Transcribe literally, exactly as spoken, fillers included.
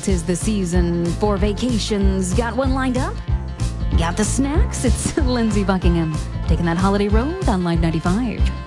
'tis the season for vacations. Got one lined up? Got the snacks? It's Lindsey Buckingham taking that holiday road on Live ninety-five.